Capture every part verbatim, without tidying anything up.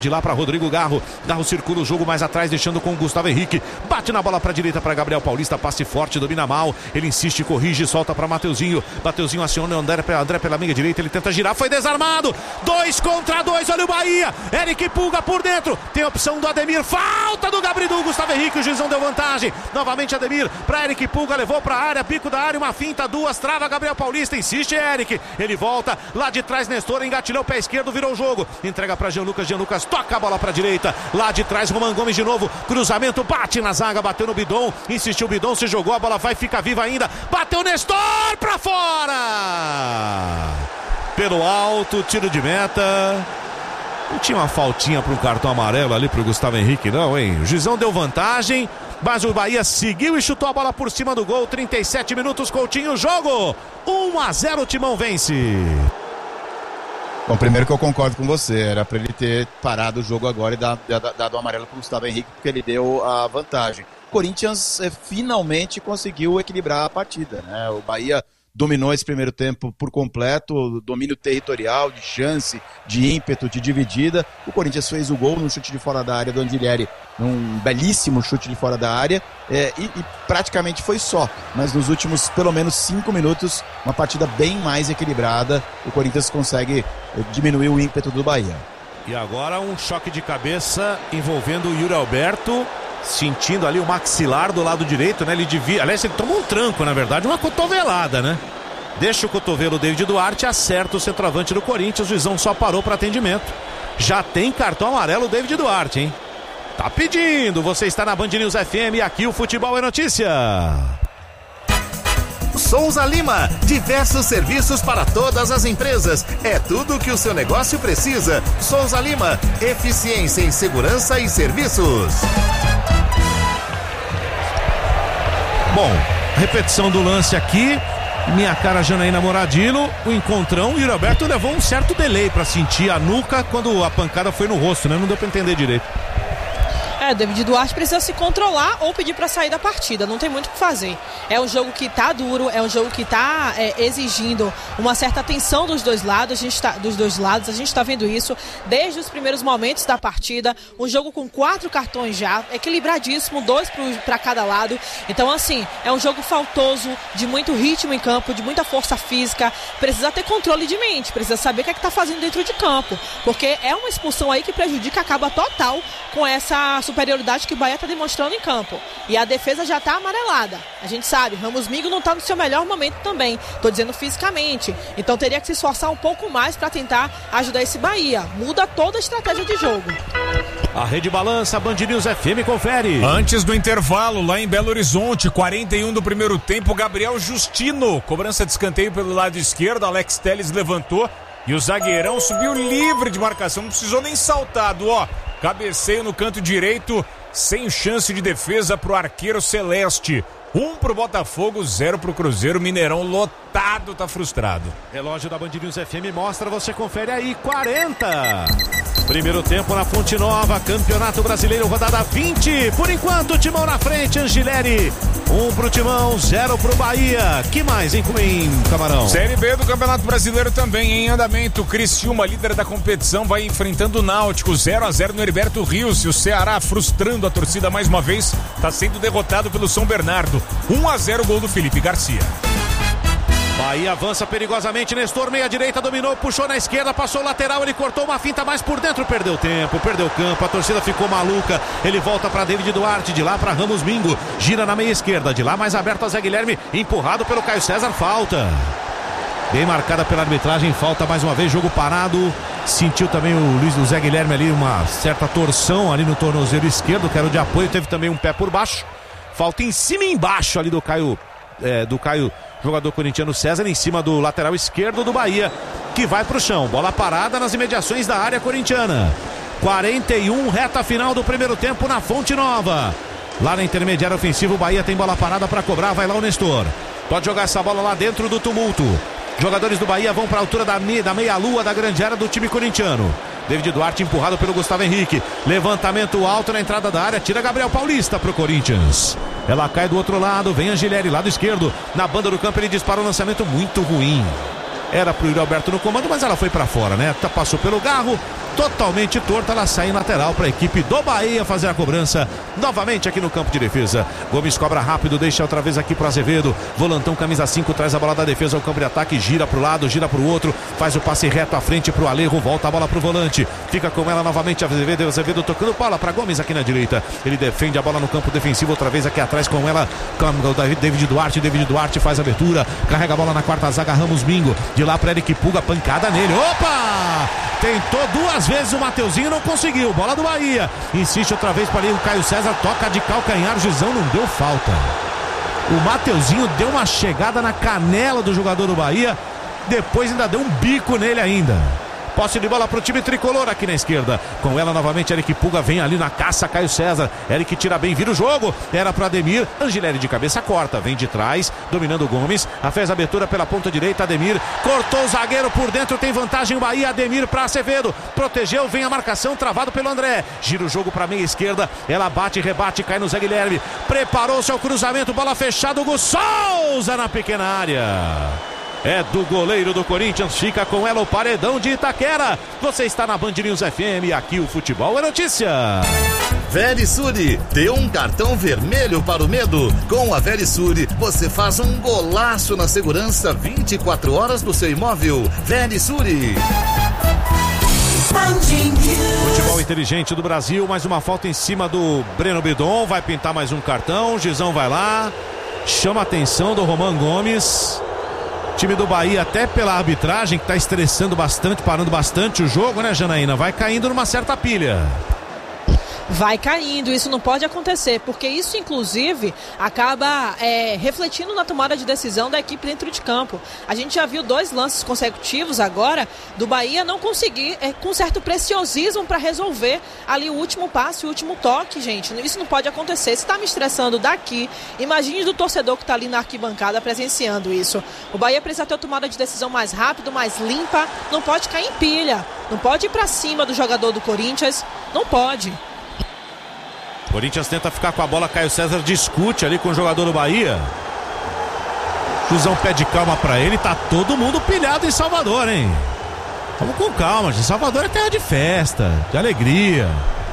De lá para Rodrigo Garro, Garro circula o jogo mais atrás, deixando com o Gustavo Henrique, bate na bola para a direita para Gabriel Paulista, passe forte, domina mal, ele insiste, corrige, solta para Mateuzinho, Mateuzinho aciona o André, André pela meia direita, ele tenta girar, foi desarmado, dois contra dois, olha o Bahia, Eric Pulga por dentro, tem a opção do Ademir, falta do Gabriel, Gustavo Henrique, o juizão deu vantagem, novamente Ademir, para Eric Pulga, levou para a área, pico da área, uma finta, duas, trava, Gabriel Paulista, insiste Eric, ele volta, lá de trás Nestor, engatilhou o pé esquerdo, virou o jogo, entrega para Jean Lucas, Jean Lucas toca a bola para a direita, lá de trás Roman Gomes de novo, cruzamento, bate na zaga, bateu no Bidon, insistiu o Bidon, se jogou, a bola vai, fica viva ainda, bateu Nestor para fora, pelo alto, tiro de meta, não tinha uma faltinha para um cartão amarelo ali para o Gustavo Henrique não, hein, o juizão deu vantagem, mas o Bahia seguiu e chutou a bola por cima do gol, trinta e sete minutos, Coutinho, jogo, um a zero, o Timão vence. Bom, primeiro que eu concordo com você, era para ele ter parado o jogo agora e dado, dado o amarelo para o Gustavo Henrique, porque ele deu a vantagem. O Corinthians eh, finalmente conseguiu equilibrar a partida, né? O Bahia dominou esse primeiro tempo por completo, domínio territorial, de chance, de ímpeto, de dividida. O Corinthians fez o gol no chute de fora da área do Andilleri, um belíssimo chute de fora da área, é, e, e praticamente foi só. Mas nos últimos pelo menos cinco minutos, uma partida bem mais equilibrada, o Corinthians consegue diminuir o ímpeto do Bahia. E agora um choque de cabeça envolvendo o Yuri Alberto, sentindo ali o maxilar do lado direito, né? Ele devia, aliás, ele tomou um tranco, na verdade, uma cotovelada, né? Deixa o cotovelo o David Duarte, acerta o centroavante do Corinthians, o juizão só parou para atendimento. Já tem cartão amarelo o David Duarte, hein? Tá pedindo, você está na Band News F M e aqui o Futebol é Notícia. Souza Lima, diversos serviços para todas as empresas, é tudo o que o seu negócio precisa. Souza Lima, eficiência em segurança e serviços. Bom, repetição do lance aqui, minha cara Janaína Moradilo, o encontrão, e o Roberto levou um certo delay para sentir a nuca quando a pancada foi no rosto, né? Não deu para entender direito. É, David Duarte precisa se controlar ou pedir para sair da partida, não tem muito o que fazer. É um jogo que tá duro, é um jogo que tá é, exigindo uma certa atenção dos dois lados, a gente tá, dos dois lados, a gente tá vendo isso desde os primeiros momentos da partida, um jogo com quatro cartões já, equilibradíssimo, dois para cada lado, então assim, é um jogo faltoso, de muito ritmo em campo, de muita força física, precisa ter controle de mente, precisa saber o que é que tá fazendo dentro de campo, porque é uma expulsão aí que prejudica, acaba total com essa superioridade que o Bahia está demonstrando em campo. E a defesa já está amarelada. A gente sabe, Ramos Mingo não está no seu melhor momento também. Estou dizendo fisicamente. Então teria que se esforçar um pouco mais para tentar ajudar esse Bahia. Muda toda a estratégia de jogo. A Rede Balança, Band News F M, confere. Antes do intervalo, lá em Belo Horizonte, quarenta e um do primeiro tempo, Gabriel Justino. Cobrança de escanteio pelo lado esquerdo, Alex Telles levantou e o zagueirão subiu livre de marcação. Não precisou nem saltado, ó. Cabeceio no canto direito, sem chance de defesa pro arqueiro celeste. Um pro Botafogo, zero pro Cruzeiro. Mineirão lotado, tá frustrado. Relógio da Band News F M mostra, você confere aí, quarenta. Primeiro tempo na Fonte Nova, Campeonato Brasileiro, rodada vinte. Por enquanto, Timão na frente, Angileri. Um pro Timão, zero pro Bahia. Que mais, hein, em Camarão? Série B do Campeonato Brasileiro também em andamento. Criciúma, líder da competição, vai enfrentando o Náutico, zero a zero no Heriberto Rios. E o Ceará, frustrando a torcida mais uma vez, tá sendo derrotado pelo São Bernardo. um a zero, gol do Felipe Garcia. Bahia avança perigosamente, Nestor, meia direita, dominou, puxou na esquerda, passou o lateral, ele cortou uma finta mais por dentro, perdeu tempo, perdeu campo, a torcida ficou maluca, ele volta para David Duarte, de lá para Ramos Mingo, gira na meia esquerda, de lá mais aberto a Zé Guilherme, empurrado pelo Caio César, falta. Bem marcada pela arbitragem, falta mais uma vez, jogo parado, sentiu também o Luiz do Zé Guilherme ali uma certa torção ali no tornozelo esquerdo, que era o de apoio, teve também um pé por baixo, falta em cima e embaixo ali do Caio, é, do Caio, jogador corintiano César, em cima do lateral esquerdo do Bahia, que vai pro chão, bola parada nas imediações da área corintiana. quarenta e um, reta final do primeiro tempo na Fonte Nova. Lá na intermediária ofensiva, o Bahia tem bola parada para cobrar, vai lá o Nestor, pode jogar essa bola lá dentro do tumulto. Jogadores do Bahia vão para a altura da, me, da meia-lua da grande área do time corintiano. David Duarte empurrado pelo Gustavo Henrique. Levantamento alto na entrada da área. Tira Gabriel Paulista pro Corinthians. Ela cai do outro lado. Vem Angileri, lado esquerdo. Na banda do campo ele dispara um lançamento muito ruim. Era pro Yuri Alberto no comando, mas ela foi para fora, né? Passou pelo Garro. totalmente torta, ela sai em lateral para a equipe do Bahia fazer a cobrança novamente aqui no campo de defesa. Gomes cobra rápido, deixa outra vez aqui para Azevedo, volantão camisa cinco, traz a bola da defesa ao campo de ataque, gira para o lado, gira para o outro, faz o passe reto à frente para o Alejo, volta a bola para o volante, fica com ela novamente Azevedo, Azevedo tocando bola para Gomes aqui na direita, ele defende a bola no campo defensivo, outra vez aqui atrás com ela, com o David Duarte, David Duarte faz a abertura, carrega a bola na quarta zaga, Ramos Mingo, de lá para Eric Puga, pancada nele, opa! Tentou duas vezes o Mateuzinho, não conseguiu, bola do Bahia, insiste outra vez para ali o Caio César, toca de calcanhar, o Gizão não deu falta. O Mateuzinho deu uma chegada na canela do jogador do Bahia, depois ainda deu um bico nele ainda. Posse de bola para o time tricolor aqui na esquerda. Com ela novamente, Eric Puga vem ali na caça, Caio César. Eric tira bem, vira o jogo. Era para Ademir. Angileri de cabeça corta, vem de trás, dominando o Gomes. A fez a abertura pela ponta direita. Ademir cortou o zagueiro por dentro. Tem vantagem o Bahia. Ademir para Azevedo. Protegeu, vem a marcação, travado pelo André. Gira o jogo para meia esquerda. Ela bate, rebate, cai no Zé Guilherme. Preparou seu cruzamento, bola fechada. Hugo Souza na pequena área. É do goleiro do Corinthians, fica com ela o paredão de Itaquera. Você está na Band News F M, aqui o futebol é notícia. Verisure, deu um cartão vermelho para o medo. Com a Verisure, você faz um golaço na segurança vinte e quatro horas do seu imóvel. Verisure. Futebol inteligente do Brasil, mais uma falta em cima do Breno Bidon, vai pintar mais um cartão, o Gizão vai lá, chama a atenção do Roman Gomes. Time do Bahia, até pela arbitragem, que está estressando bastante, parando bastante o jogo, né, Janaína? Vai caindo numa certa pilha. Vai caindo, isso não pode acontecer, porque isso inclusive acaba é, refletindo na tomada de decisão da equipe dentro de campo. A gente já viu dois lances consecutivos agora do Bahia não conseguir, é, com certo preciosismo para resolver ali o último passe, o último toque, gente. Isso não pode acontecer. Se está me estressando daqui, imagine do torcedor que está ali na arquibancada presenciando isso. O Bahia precisa ter uma tomada de decisão mais rápida, mais limpa, não pode cair em pilha, não pode ir para cima do jogador do Corinthians, não pode. Corinthians tenta ficar com a bola, Caio César discute ali com o jogador do Bahia. Chuzão pede calma pra ele, tá todo mundo pilhado em Salvador, hein? Vamos com calma, gente. Salvador é terra de festa, de alegria.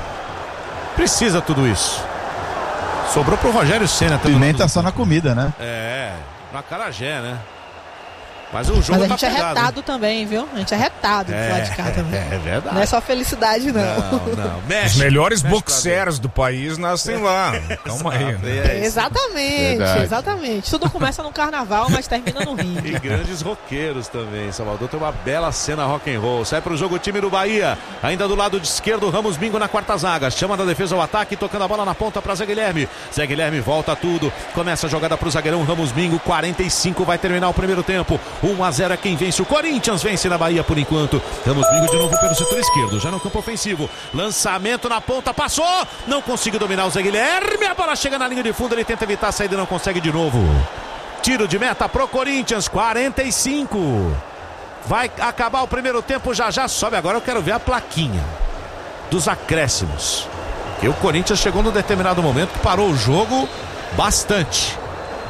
Precisa tudo isso. Sobrou pro Rogério Ceni. Pimenta só na comida, né? É, na Acarajé, né? Mas o jogo Mas a tá gente é pegado, retado hein? Também, viu? A gente é retado é, do lado de cá também. É verdade. Não é só felicidade, não. Não, não. Mexe, Os melhores mexe boxers do país nascem lá. Calma aí. Né? É exatamente, verdade. exatamente. Tudo começa no carnaval, mas termina no Rio. E grandes roqueiros também. Salvador tem uma bela cena rock and roll. Sai pro jogo o time do Bahia. Ainda do lado de esquerdo, Ramos Bingo na quarta zaga. Chama da defesa ao ataque, tocando a bola na ponta para Zé Guilherme. Zé Guilherme volta tudo. Começa a jogada pro zagueirão Ramos Bingo. quarenta e cinco vai terminar o primeiro tempo. um a zero é quem vence. O Corinthians vence na Bahia por enquanto. Ramos Bingo de novo pelo setor esquerdo, já no campo ofensivo. Lançamento na ponta, passou. Não conseguiu dominar o Zé Guilherme. A bola chega na linha de fundo, ele tenta evitar a saída e não consegue de novo. Tiro de meta pro Corinthians, quarenta e cinco. Vai acabar o primeiro tempo, já já sobe. Agora eu quero ver a plaquinha dos acréscimos. Porque o Corinthians chegou num determinado momento que parou o jogo bastante.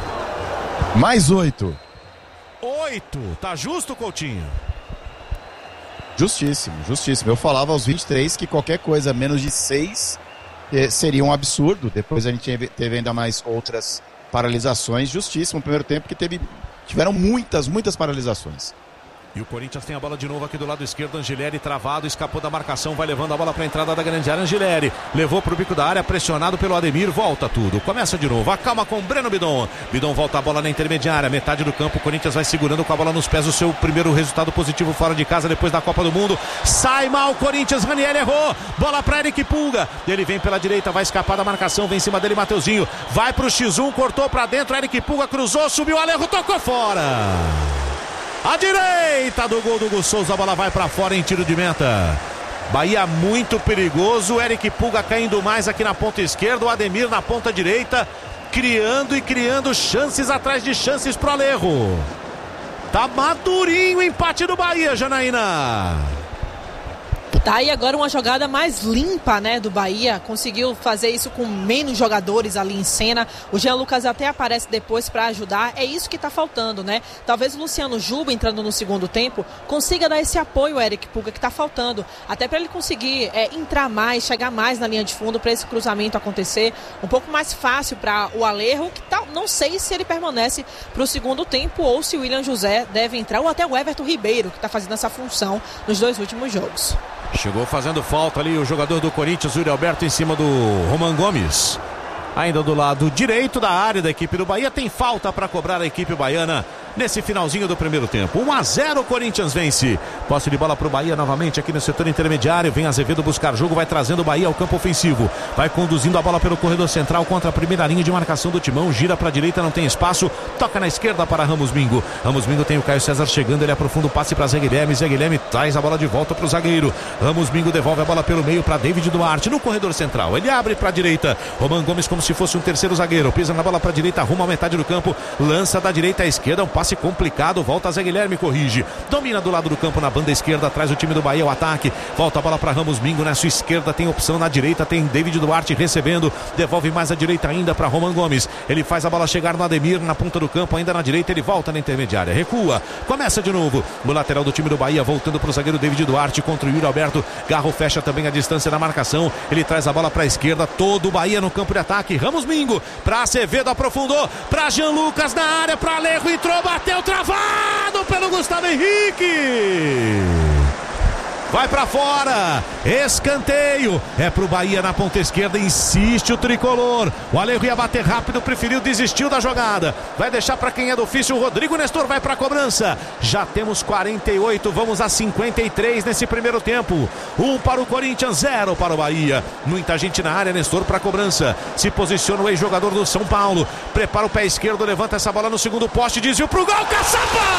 Mais oito. Oito, tá justo, Coutinho? Justíssimo, justíssimo. Eu falava aos vinte e três que qualquer coisa menos de seis eh, seria um absurdo. Depois a gente teve, teve ainda mais outras paralisações. Justíssimo, no primeiro tempo que teve, tiveram muitas, muitas paralisações. E o Corinthians tem a bola de novo aqui do lado esquerdo. Angileri travado, escapou da marcação, vai levando a bola para a entrada da grande área. Angileri levou para o bico da área, pressionado pelo Ademir, volta tudo. Começa de novo, acalma com o Breno Bidon. Bidon volta a bola na intermediária, metade do campo. O Corinthians vai segurando com a bola nos pés. O seu primeiro resultado positivo fora de casa depois da Copa do Mundo. Sai mal o Corinthians, Raniel errou. Bola para Eric Puga. Ele vem pela direita, vai escapar da marcação, vem em cima dele Mateuzinho. Vai para o X um, cortou para dentro. Eric Puga cruzou, subiu, Alejo, tocou fora. A direita do gol do Hugo Souza, a bola vai para fora em tiro de meta. Bahia muito perigoso, Eric Puga caindo mais aqui na ponta esquerda, o Ademir na ponta direita, criando e criando chances atrás de chances pro Alejo. Tá madurinho o empate do Bahia, Janaína. Tá aí agora uma jogada mais limpa, né, do Bahia. Conseguiu fazer isso com menos jogadores ali em cena. O Jean Lucas até aparece depois para ajudar. É isso que tá faltando, né? Talvez o Luciano Juba, entrando no segundo tempo, consiga dar esse apoio ao Eric Puga que tá faltando. Até para ele conseguir é, entrar mais, chegar mais na linha de fundo, para esse cruzamento acontecer. Um pouco mais fácil para o Alejo, que tá, não sei se ele permanece para o segundo tempo ou se o William José deve entrar, ou até o Everton Ribeiro, que tá fazendo essa função nos dois últimos jogos. Chegou fazendo falta ali o jogador do Corinthians, o Yuri Alberto, em cima do Roman Gomes. Ainda do lado direito da área da equipe do Bahia, tem falta para cobrar a equipe baiana nesse finalzinho do primeiro tempo. um a zero, o Corinthians vence. Posse de bola para o Bahia novamente aqui no setor intermediário. Vem Azevedo buscar jogo, vai trazendo o Bahia ao campo ofensivo. Vai conduzindo a bola pelo corredor central contra a primeira linha de marcação do Timão. Gira para a direita, não tem espaço. Toca na esquerda para Ramos Mingo. Ramos Mingo tem o Caio César chegando, ele aprofunda o passe para Zé Guilherme. Zé Guilherme traz a bola de volta para o zagueiro. Ramos Mingo devolve a bola pelo meio para David Duarte no corredor central. Ele abre para a direita. Roman Gomes como se fosse um terceiro zagueiro. Pisa na bola para a direita, arruma a metade do campo. Lança da direita à esquerda, um passe complicado. Volta Zé Guilherme, corrige. Domina do lado do campo na banda esquerda, traz o time do Bahia o ataque. Volta a bola para Ramos Mingo, na sua esquerda tem opção, na direita tem David Duarte recebendo. Devolve mais à direita ainda para Roman Gomes. Ele faz a bola chegar no Ademir, na ponta do campo, ainda na direita, ele volta na intermediária. Recua, começa de novo. No lateral do time do Bahia, voltando para o zagueiro David Duarte contra o Yuri Alberto. Garro fecha também a distância da marcação. Ele traz a bola para a esquerda, todo o Bahia no campo de ataque. Ramos Mingo para Azevedo, aprofundou para Jean Lucas na área, para Alejo, entrou, bateu, travado pelo Gustavo Henrique. Vai pra fora, escanteio, é pro Bahia na ponta esquerda, insiste o tricolor. O Alejo ia bater rápido, preferiu, desistiu da jogada. Vai deixar pra quem é do ofício, o Rodrigo Nestor vai pra cobrança. Já temos quarenta e oito, vamos a cinquenta e três nesse primeiro tempo. Um para o Corinthians, zero para o Bahia. Muita gente na área, Nestor pra cobrança. Se posiciona o ex-jogador do São Paulo. Prepara o pé esquerdo, levanta essa bola no segundo poste, desvio pro gol, Caçapa!